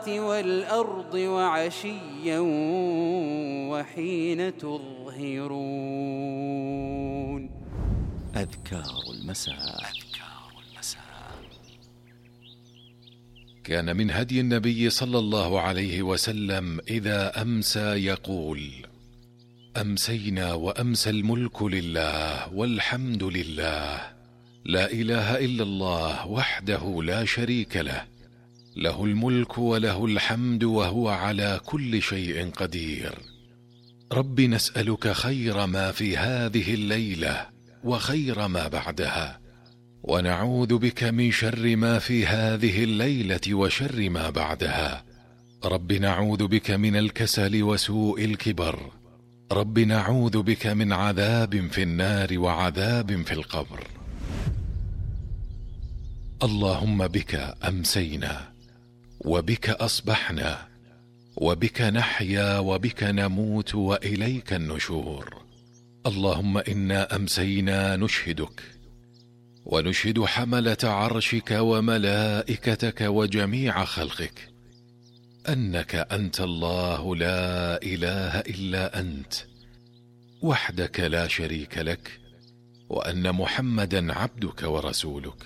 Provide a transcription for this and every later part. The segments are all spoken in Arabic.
والأرض وعشيا وحين تظهرون. أذكار المساء. كان من هدي النبي صلى الله عليه وسلم إذا أمسى يقول: أمسينا وأمسى الملك لله والحمد لله، لا إله إلا الله وحده لا شريك له، له الملك وله الحمد وهو على كل شيء قدير. رب نسألك خير ما في هذه الليلة وخير ما بعدها، ونعوذ بك من شر ما في هذه الليلة وشر ما بعدها. رب نعوذ بك من الكسل وسوء الكبر. رب نعوذ بك من عذاب في النار وعذاب في القبر. اللهم بك أمسينا وبك أصبحنا وبك نحيا وبك نموت وإليك النشور. اللهم إنا أمسينا نشهدك ونشهد حملة عرشك وملائكتك وجميع خلقك أنك أنت الله لا إله إلا أنت وحدك لا شريك لك، وأن محمدا عبدك ورسولك.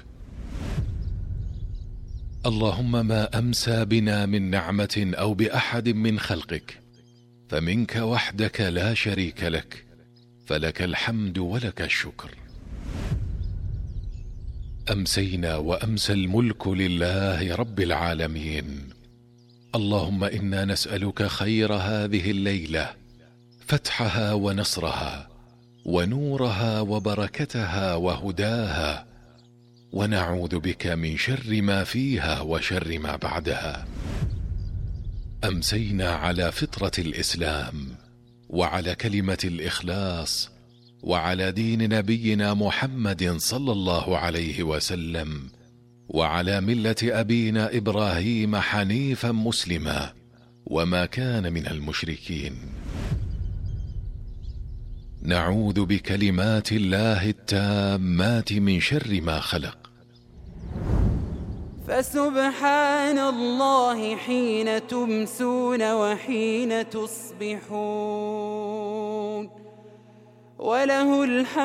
اللهم ما أمسى بنا من نعمة أو بأحد من خلقك فمنك وحدك لا شريك لك، فلك الحمد ولك الشكر. أمسينا وأمسى الملك لله رب العالمين. اللهم إنا نسألك خير هذه الليلة، فتحها ونصرها ونورها وبركتها وهداها، ونعوذ بك من شر ما فيها وشر ما بعدها. أمسينا على فطرة الإسلام وعلى كلمة الإخلاص وعلى دين نبينا محمد صلى الله عليه وسلم، وعلى ملة أبينا إبراهيم حنيفا مسلما وما كان من المشركين. نعوذ بكلمات الله التامات من شر ما خلق. فسبحان الله حين تمسون وحين تصبحون، وله الحمد